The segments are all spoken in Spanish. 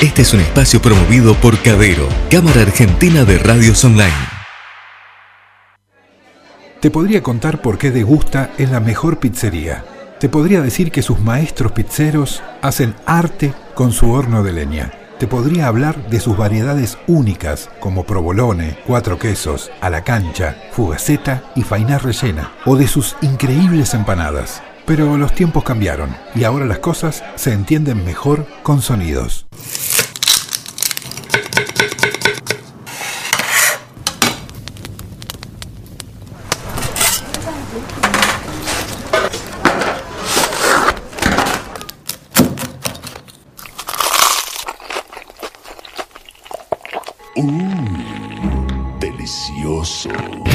Este es un espacio promovido por Cadero, Cámara Argentina de Radios Online. Te podría contar por qué Degusta es la mejor pizzería. Te podría decir que sus maestros pizzeros hacen arte con su horno de leña. Te podría hablar de sus variedades únicas como provolone, 4 quesos, a la cancha, fugaceta y fainá rellena, o de sus increíbles empanadas. Pero los tiempos cambiaron y ahora las cosas se entienden mejor con sonidos. Delicioso.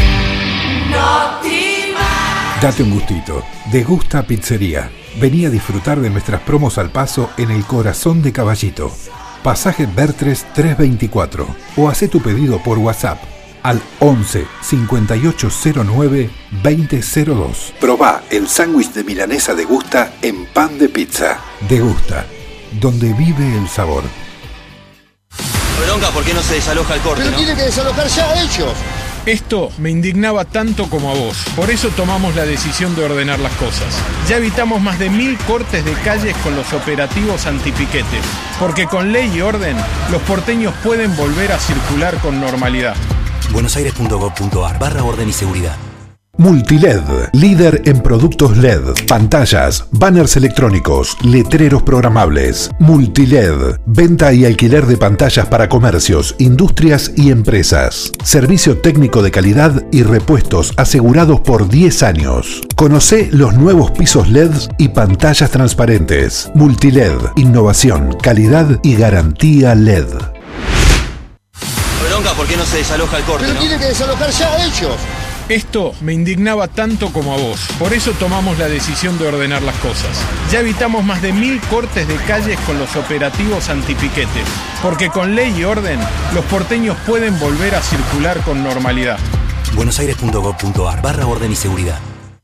Date un gustito. Degusta Pizzería. Vení a disfrutar de nuestras promos al paso en el corazón de Caballito. Pasaje Bertres 324. O hacé tu pedido por WhatsApp al 11 5809 2002. Probá el sándwich de milanesa Degusta en pan de pizza. Degusta, donde vive el sabor. Bronca, ¿por qué no se desaloja el corte? Pero tiene que desalojar ya ellos. Esto me indignaba tanto como a vos. Por eso tomamos la decisión de ordenar las cosas. Ya evitamos más de 1000 cortes de calles con los operativos antipiquetes. Porque con ley y orden, los porteños pueden volver a circular con normalidad. buenosaires.gov.ar/orden y seguridad. Multiled, líder en productos LED, pantallas, banners electrónicos, letreros programables. Multiled, venta y alquiler de pantallas para comercios, industrias y empresas. Servicio técnico de calidad y repuestos asegurados por 10 años. Conocé los nuevos pisos LEDs y pantallas transparentes. Multiled, innovación, calidad y garantía LED. Bronca, ¿por qué no se desaloja el corte? Pero tiene que desalojar ya ellos. Esto me indignaba tanto como a vos. Por eso tomamos la decisión de ordenar las cosas. Ya evitamos más de 1000 cortes de calles con los operativos antipiquetes. Porque con ley y orden, los porteños pueden volver a circular con normalidad. buenosaires.gov.ar/orden y seguridad.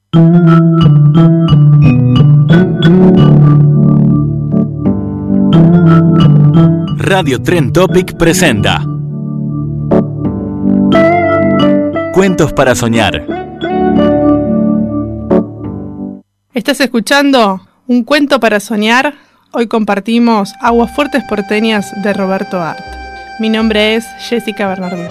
Radio Tren Topic presenta Cuentos para soñar. ¿Estás escuchando Un cuento para soñar? Hoy compartimos Aguafuertes porteñas de Roberto Art. Mi nombre es Jessica Bernardú.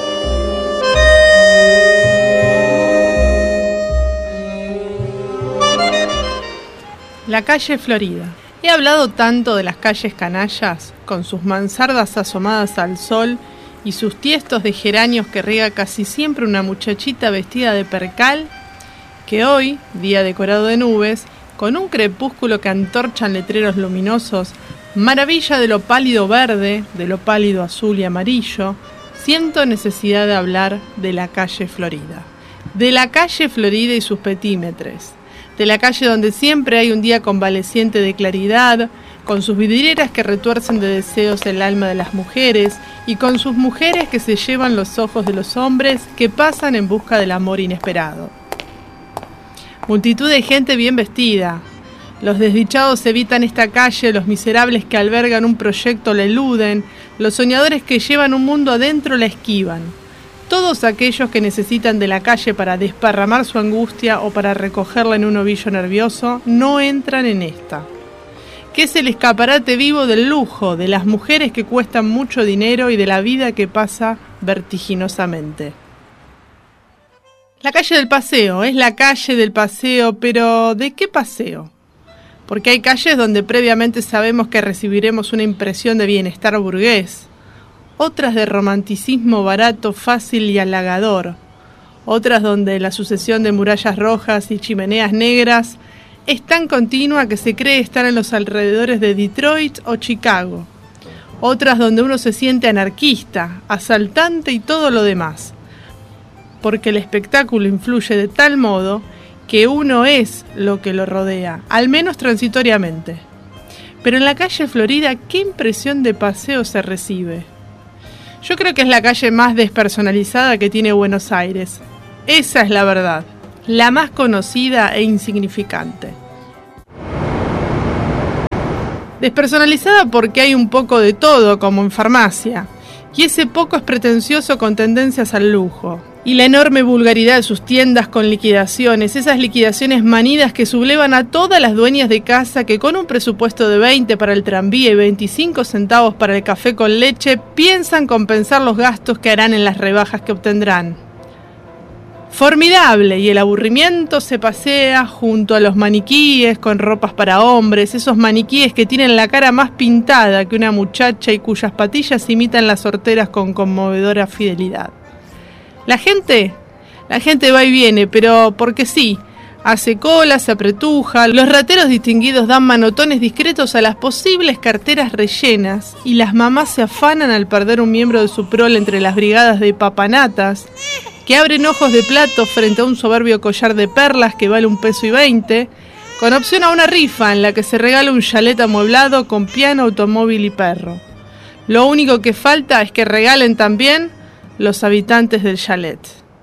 La calle Florida. He hablado tanto de las calles canallas, con sus mansardas asomadas al sol y sus tiestos de geranios que riega casi siempre una muchachita vestida de percal, que hoy, día decorado de nubes, con un crepúsculo que antorchan letreros luminosos, maravilla de lo pálido verde, de lo pálido azul y amarillo, siento necesidad de hablar de la calle Florida. De la calle Florida y sus petímetres. De la calle donde siempre hay un día convaleciente de claridad, con sus vidrieras que retuercen de deseos el alma de las mujeres y con sus mujeres que se llevan los ojos de los hombres que pasan en busca del amor inesperado. Multitud de gente bien vestida. Los desdichados evitan esta calle, los miserables que albergan un proyecto la eluden, los soñadores que llevan un mundo adentro la esquivan. Todos aquellos que necesitan de la calle para desparramar su angustia o para recogerla en un ovillo nervioso no entran en esta. Que es el escaparate vivo del lujo, de las mujeres que cuestan mucho dinero y de la vida que pasa vertiginosamente. La calle del paseo, es la calle del paseo, pero ¿de qué paseo? Porque hay calles donde previamente sabemos que recibiremos una impresión de bienestar burgués, otras de romanticismo barato, fácil y halagador, otras donde la sucesión de murallas rojas y chimeneas negras es tan continua que se cree estar en los alrededores de Detroit o Chicago. Otras donde uno se siente anarquista, asaltante y todo lo demás. Porque el espectáculo influye de tal modo que uno es lo que lo rodea, al menos transitoriamente. Pero en la calle Florida, ¿qué impresión de paseo se recibe? Yo creo que es la calle más despersonalizada que tiene Buenos Aires. Esa es la verdad. La más conocida e insignificante. Despersonalizada porque hay un poco de todo, como en farmacia. Y ese poco es pretencioso con tendencias al lujo. Y la enorme vulgaridad de sus tiendas con liquidaciones, esas liquidaciones manidas que sublevan a todas las dueñas de casa que con un presupuesto de 20 para el tranvía y 25 centavos para el café con leche piensan compensar los gastos que harán en las rebajas que obtendrán. Formidable, y el aburrimiento se pasea junto a los maniquíes con ropas para hombres, esos maniquíes que tienen la cara más pintada que una muchacha y cuyas patillas imitan las horteras con conmovedora fidelidad. La gente va y viene, pero porque sí, hace cola, se apretuja, los rateros distinguidos dan manotones discretos a las posibles carteras rellenas y las mamás se afanan al perder un miembro de su prole entre las brigadas de papanatas que abren ojos de plato frente a un soberbio collar de perlas que vale $1.20 pesos, con opción a una rifa en la que se regala un chalet amueblado con piano, automóvil y perro. Lo único que falta es que regalen también los habitantes del chalet.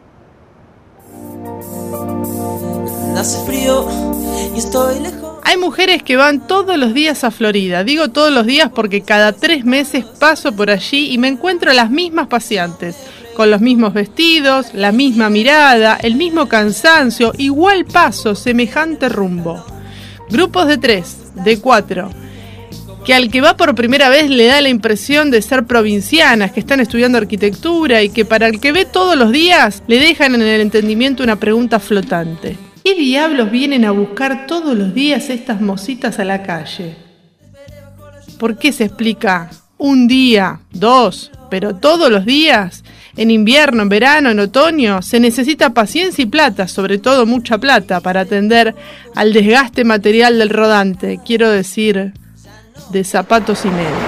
Hace frío y estoy lejos. Hay mujeres que van todos los días a Florida. Digo todos los días porque cada 3 meses paso por allí y me encuentro a las mismas paseantes, con los mismos vestidos, la misma mirada, el mismo cansancio, igual paso, semejante rumbo. Grupos de 3, de 4, que al que va por primera vez le da la impresión de ser provincianas, que están estudiando arquitectura y que para el que ve todos los días le dejan en el entendimiento una pregunta flotante. ¿Qué diablos vienen a buscar todos los días estas mocitas a la calle? ¿Por qué se explica un día, 2, pero todos los días? En invierno, en verano, en otoño, se necesita paciencia y plata, sobre todo mucha plata, para atender al desgaste material del rodante, quiero decir, de zapatos y medias.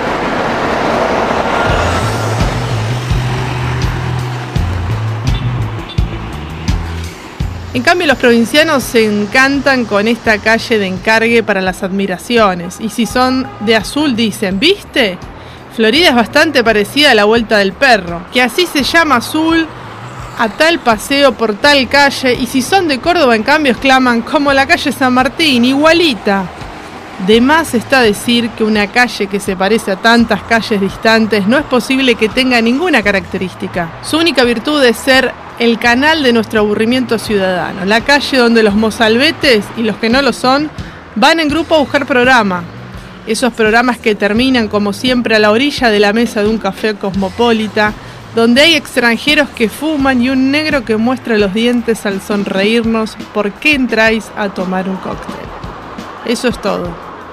En cambio, los provincianos se encantan con esta calle de encargue para las admiraciones, y si son de azul dicen, ¿viste? Florida es bastante parecida a la Vuelta del Perro, que así se llama azul a tal paseo por tal calle, y si son de Córdoba en cambio exclaman como la calle San Martín, igualita. De más está decir que una calle que se parece a tantas calles distantes no es posible que tenga ninguna característica. Su única virtud es ser el canal de nuestro aburrimiento ciudadano, la calle donde los mozalbetes y los que no lo son van en grupo a buscar programa. Esos programas que terminan como siempre a la orilla de la mesa de un café cosmopolita, donde hay extranjeros que fuman y un negro que muestra los dientes al sonreírnos ¿por qué entráis a tomar un cóctel? Eso es todo.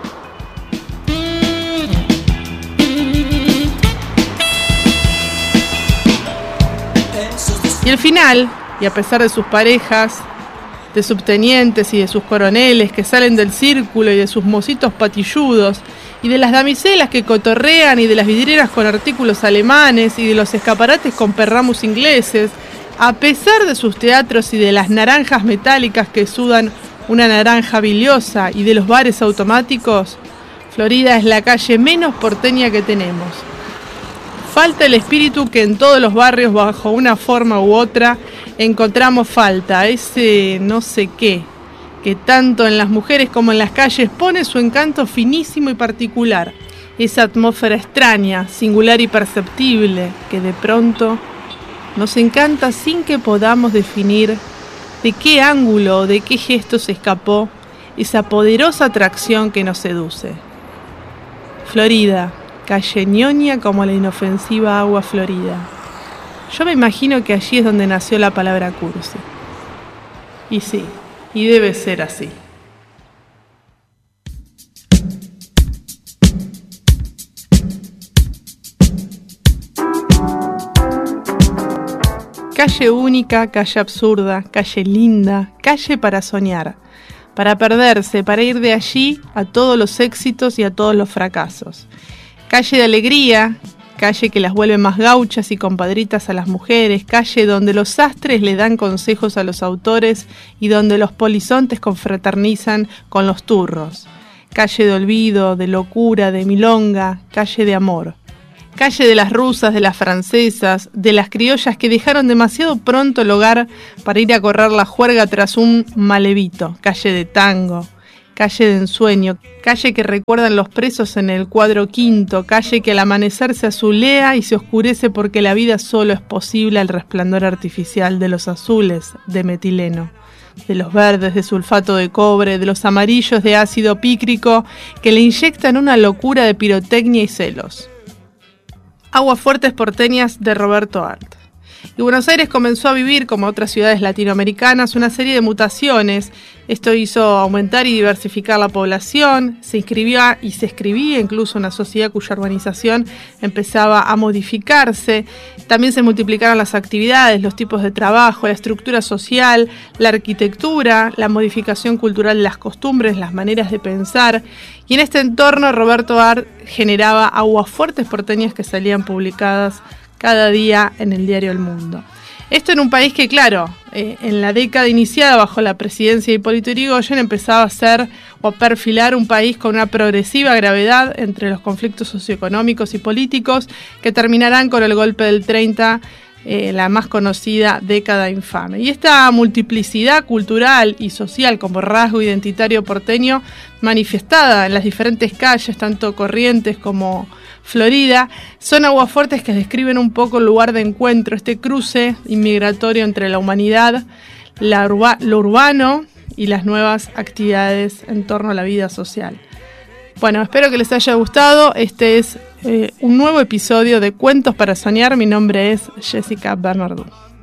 Y el final, y a pesar de sus parejas, de subtenientes y de sus coroneles que salen del círculo y de sus mocitos patilludos, y de las damiselas que cotorrean y de las vidrieras con artículos alemanes y de los escaparates con perramus ingleses, a pesar de sus teatros y de las naranjas metálicas que sudan una naranja biliosa y de los bares automáticos, Florida es la calle menos porteña que tenemos. Falta el espíritu que en todos los barrios, bajo una forma u otra, encontramos falta, ese no sé qué, que tanto en las mujeres como en las calles pone su encanto finísimo y particular, esa atmósfera extraña, singular y perceptible, que de pronto nos encanta sin que podamos definir de qué ángulo o de qué gesto se escapó esa poderosa atracción que nos seduce. Florida, calle ñoña como la inofensiva agua florida. Yo me imagino que allí es donde nació la palabra cursi. Y sí, y debe ser así. Calle única, calle absurda, calle linda, calle para soñar, para perderse, para ir de allí a todos los éxitos y a todos los fracasos. Calle de alegría, calle que las vuelve más gauchas y compadritas a las mujeres, calle donde los sastres le dan consejos a los autores y donde los polizontes confraternizan con los turros. Calle de olvido, de locura, de milonga, calle de amor. Calle de las rusas, de las francesas, de las criollas que dejaron demasiado pronto el hogar para ir a correr la juerga tras un malevito. Calle de tango, calle de ensueño, calle que recuerdan los presos en el cuadro quinto, calle que al amanecer se azulea y se oscurece porque la vida solo es posible al resplandor artificial de los azules de metileno, de los verdes de sulfato de cobre, de los amarillos de ácido pícrico que le inyectan una locura de pirotecnia y celos. Aguafuertes porteñas de Roberto Arlt. Y Buenos Aires comenzó a vivir, como otras ciudades latinoamericanas, una serie de mutaciones. Esto hizo aumentar y diversificar la población, se inscribía y se escribía incluso una sociedad cuya urbanización empezaba a modificarse. También se multiplicaron las actividades, los tipos de trabajo, la estructura social, la arquitectura, la modificación cultural de las costumbres, las maneras de pensar. Y en este entorno Roberto Arlt generaba aguafuertes porteñas que salían publicadas cada día en el diario El Mundo. Esto en un país que, claro, en la década iniciada bajo la presidencia de Hipólito Yrigoyen empezaba a ser o a perfilar un país con una progresiva gravedad entre los conflictos socioeconómicos y políticos que terminarán con el golpe del 30, la más conocida década infame. Y esta multiplicidad cultural y social como rasgo identitario porteño manifestada en las diferentes calles, tanto Corrientes como Florida, son aguafuertes que describen un poco el lugar de encuentro, este cruce inmigratorio entre la humanidad, lo urbano y las nuevas actividades en torno a la vida social. Bueno, espero que les haya gustado. Este es un nuevo episodio de Cuentos para Soñar. Mi nombre es Jessica Bernardú.